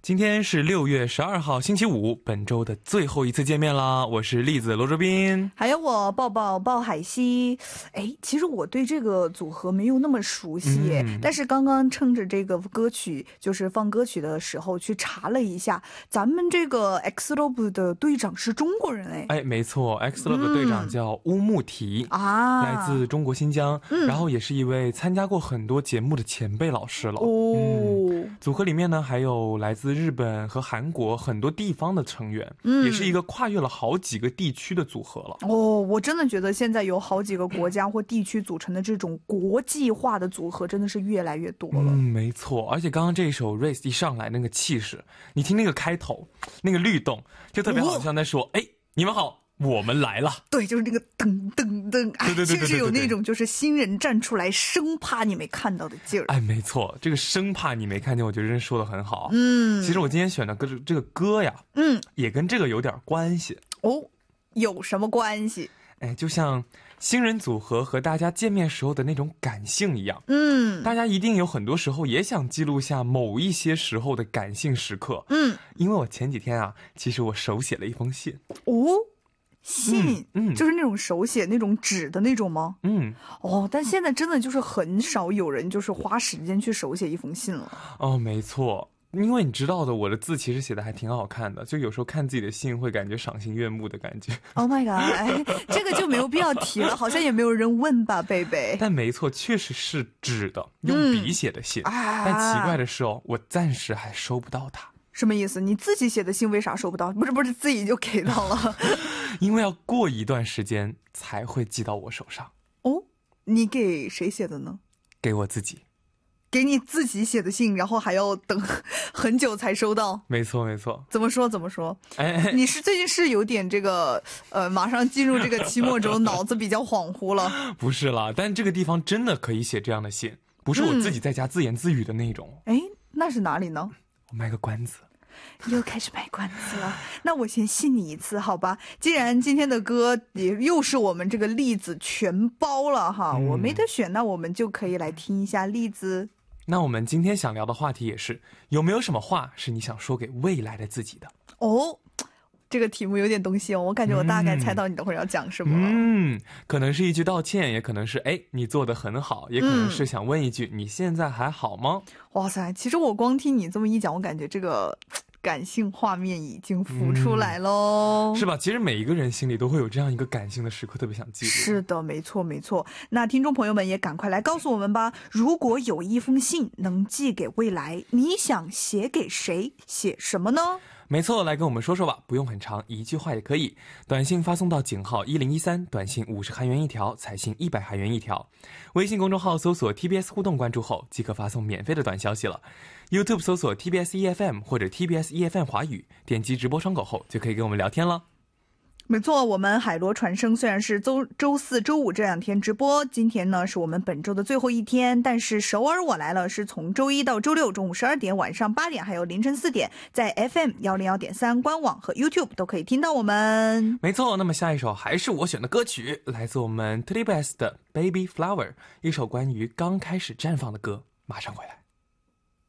今天是6月12号星期五，本周的最后一次见面啦。我是栗子罗卓斌， 还有我抱抱鲍海西。其实我对这个组合没有那么熟悉，但是刚刚趁着这个歌曲就是放歌曲的时候去查了一下，咱们这个 X-Love 的队长是中国人。 没错， X-Love 队长叫乌木提来自中国新疆，然后也是一位参加过很多节目的前辈老师了。组合里面呢还有来自日本和韩国很多地方的成员，也是一个跨越了好几个地区的组合了。 我真的觉得现在有好几个国家或地区组成的这种国际化的组合真的是越来越多了。 没错，而且刚刚这一首 Race 一上来那个气势，你听那个开头那个律动，就特别好像在说你们好，我们来了。 对，就是那个噔噔噔， 对， 确实有那种就是新人站出来生怕你没看到的劲儿。 没错，这个生怕你没看见，我觉得真说得很好。其实我今天选的这个歌呀，也跟这个有点关系。 有什么关系？ 就像新人组合和大家见面时候的那种感性一样，大家一定有很多时候也想记录下某一些时候的感性时刻。因为我前几天其实我手写了一封信。 信，就是那种手写那种纸的那种吗？但现在真的就是很少有人就是花时间去手写一封信了。 没错，因为你知道的，我的字其实写的还挺好看的，就有时候看自己的信会感觉赏心悦目的感觉。 Oh my god，这个就没有必要提了，好像也没有人问吧，贝贝。 但没错，确实是纸的，用笔写的信。但奇怪的是我暂时还收不到它。 什么意思？你自己写的信为啥收不到？不是自己就给到了？ 因为要过一段时间才会寄到我手上。 你给谁写的呢？ 给我自己。 给你自己写的信，然后还要等很久才收到。 没错。 怎么说？你是最近是有点这个马上进入这个期末周，脑子比较恍惚了？ 不是啦，但这个地方真的可以写这样的信，不是我自己在家自言自语的那种。 那是哪里呢？ 我卖个关子。 又开始卖关子了，那我先信你一次好吧。既然今天的歌也又是我们这个栗子全包了哈，我没得选，那我们就可以来听一下栗子。 那我们今天想聊的话题也是，有没有什么话是你想说给未来的自己的？ 这个题目有点东西我感觉我大概猜到你等会儿要讲什么了。 可能是一句道歉，也可能是你做得很好，也可能是想问一句你现在还好吗？ 哇塞，其实我光听你这么一讲，我感觉这个感性画面已经浮出来咯， 是吧？其实每一个人心里都会有这样一个感性的时刻，特别想记录。 是的，没错。那听众朋友们也赶快来告诉我们吧，如果有一封信能寄给未来，你想写给谁？写什么呢？ 没错，来跟我们说说吧，不用很长，一句话也可以。短信发送到井号1013，短信50韩元一条，彩信100韩元一条。微信公众号搜索 TBS 互动关注后，即可发送免费的短消息了。YouTube 搜索 TBS EFM 或者 TBS EFM 华语，点击直播窗口后就可以跟我们聊天了。 没错，我们海螺传声虽然是周四周五这两天直播，今天呢是我们本周的最后一天，但是首尔我来了是从周一到周六中午12点、晚上8点还有凌晨4点，在 FM 101.3官网和 YouTube 都可以听到我们。 没错，那么下一首还是我选的歌曲，来自我们 TBS 的 Baby Flower， 一首关于刚开始绽放的歌，马上回来。